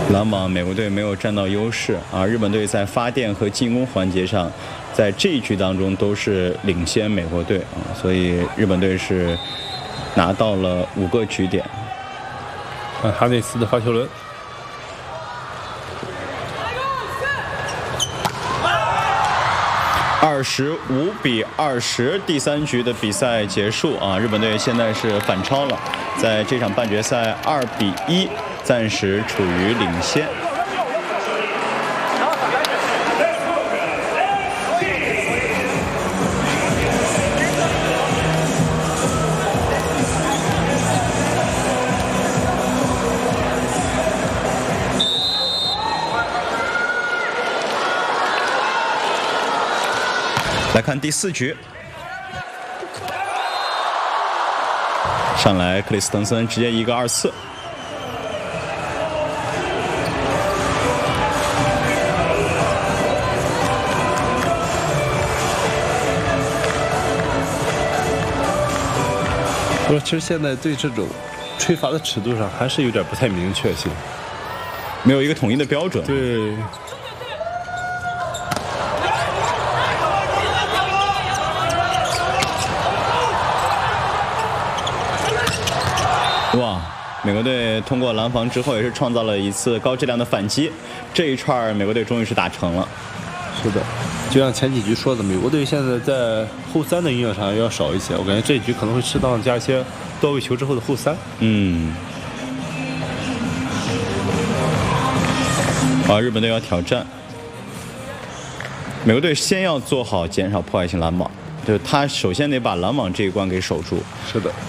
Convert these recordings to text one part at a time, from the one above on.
篮网美国队没有占到优势啊，日本队在发电和进攻环节上，在这一局当中都是领先美国队啊，所以日本队是拿到了5个局点。 哈内斯的发球轮。 25-20，第3局的比赛结束啊，日本队现在是反超了，在这场半决赛2-1，暂时处于领先。来看第4局，上来克里斯滕森直接一个2-4。 其实现在对这种吹罚的尺度上还是有点不太明确性， 没有一个统一的标准。 对。 哇！美国队通过拦防之后，也是创造了一次高质量的反击。这一串美国队终于是打成了。 是的，就像前几局说的，美国队现在在后3的运用上要少一些。我感觉这一局可能会适当加一些到位球之后的后3。 日本队要挑战。美国队先要做好减少破坏性拦网，就是他首先得把拦网这一关给守住。 是的。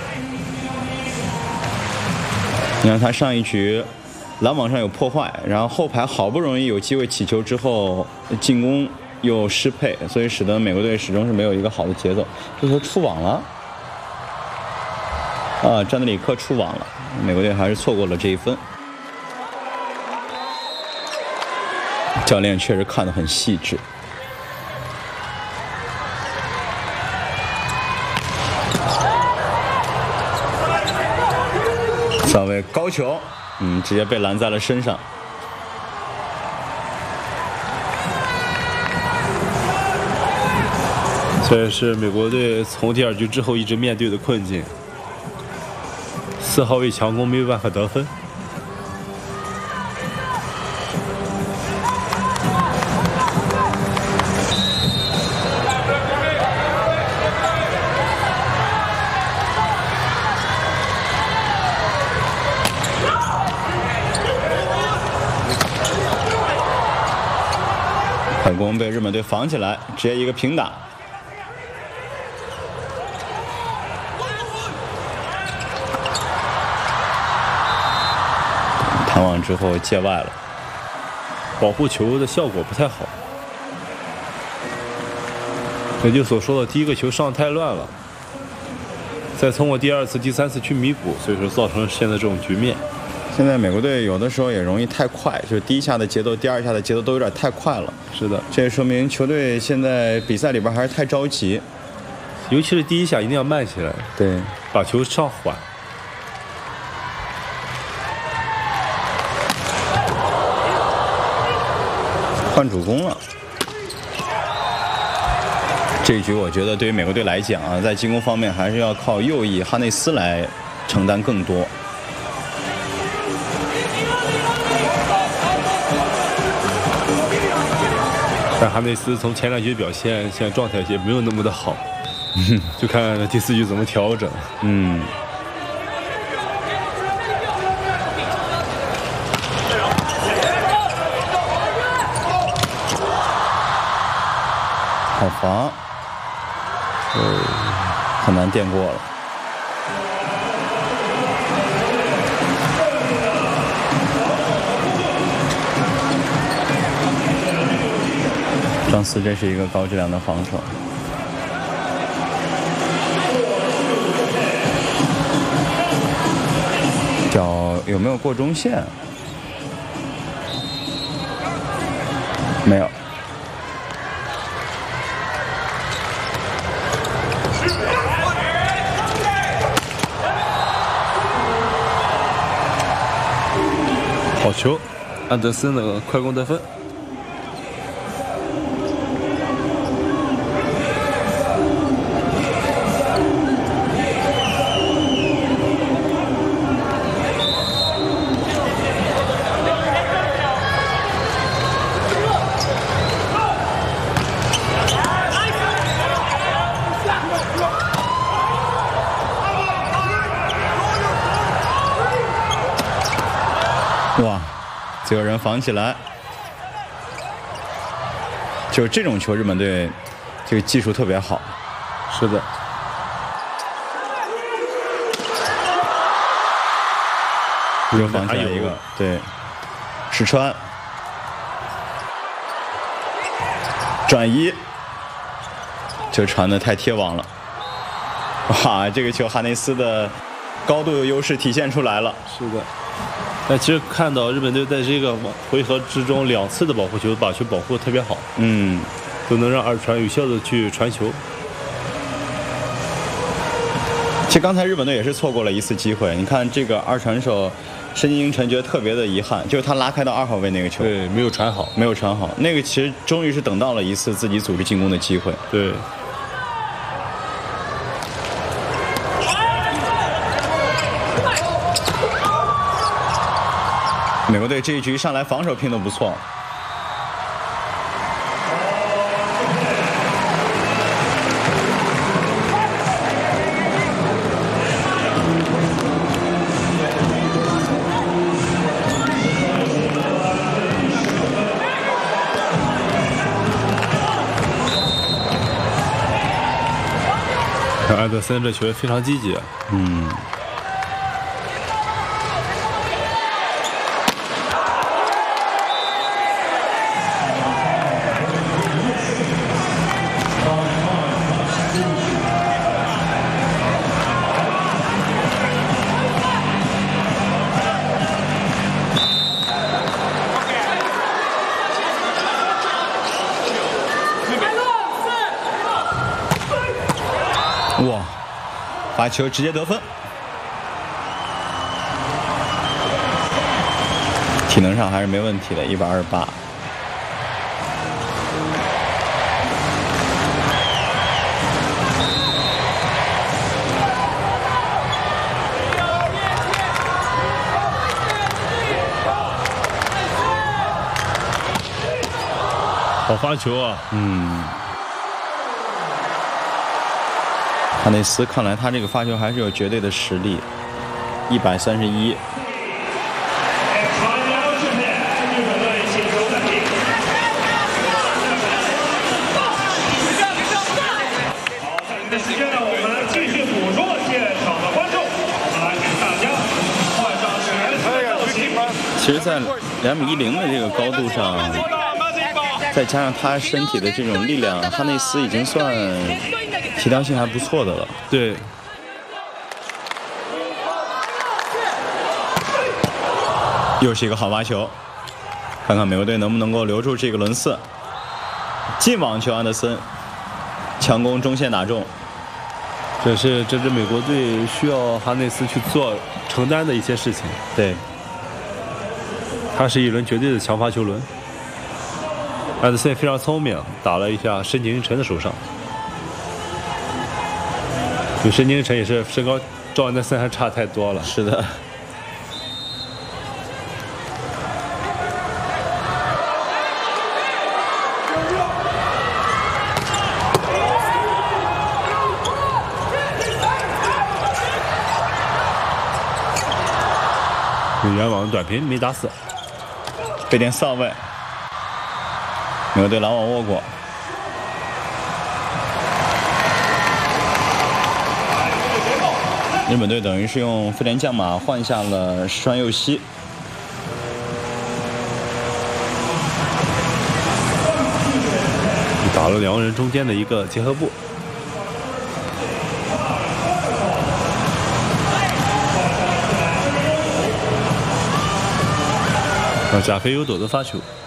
你看他上一局拦网上有破坏，然后后排好不容易有机会起球之后，进攻又失配，所以使得美国队始终是没有一个好的节奏。这球出网了，詹德里克出网了，美国队还是错过了这一分。教练确实看得很细致。稍微高球，直接被拦在了身上。 这是美国队从第2局之后一直面对的困境，4号位强攻没有办法得分。 快攻被日本队防起来，直接一个平打。弹网之后界外了， 保护球的效果不太好。也就所说的，第一个球上太乱了，再通过第2次、第3次去弥补，所以说造成现在这种局面。 现在美国队有的时候也容易太快，就是第1下的节奏、第2下的节奏都有点太快了。 是的， 这也说明球队现在比赛里边还是太着急， 尤其是第1下一定要慢起来， 对， 把球上缓。 换主攻了。这一局我觉得对于美国队来讲啊，在进攻方面还是要靠右翼哈内斯来承担更多。 但哈内斯从前2局表现，现在状态也没有那么的好，就看第4局怎么调整。 好防，很难垫过了。张四，这是一个高质量的防守。脚有没有过中线？没有。 好球。 安德森的快攻得分。 哇，最后人防起来，就是这种球，日本队这个技术特别好。 是的， 又防起来一个，对，石川转移，这传的太贴网了。哇，这个球哈内斯的高度的优势体现出来了。 是的。但其实看到日本队在这个回合之中2次的保护球，把球保护得特别好，都能让二传有效的去传球。 其实刚才日本队也是错过了1次机会，你看这个二传手申京英臣觉得特别的遗憾，就是他拉开到2号位那个球， 对，没有传好， 那个其实终于是等到了1次自己组织进攻的机会。 对。 美国队这一局上来防守拼得不错。 安德森这球也非常积极。 哇，把球直接得分，体能上还是没问题的，128。 好发球啊！ 哈内斯看来他这个发球还是有绝对的实力，131。 时间呢，我们继续捕捉现场的观众，来给大家换上全新的造型。 其实，在2.10米的这个高度上，再加上他身体的这种力量，哈内斯已经算协调性还不错的了。 对。 又是一个好发球，看看美国队能不能够留住这个轮次。进网球，安德森强攻中线打中。 这是美国队需要哈内斯去承担的一些事情。 对， 他是一轮绝对的强发球轮。安德森非常聪明，打了一下申京英臣的手上。申京英臣也是身高照安德森还差太多了。 是的。 远网短平没打死， 被点扫位，美国队拦网握过。日本队等于是用飞廉将马换下了石川佑希。 打了2个人中间的一个结合部。让贾菲有斗的发球。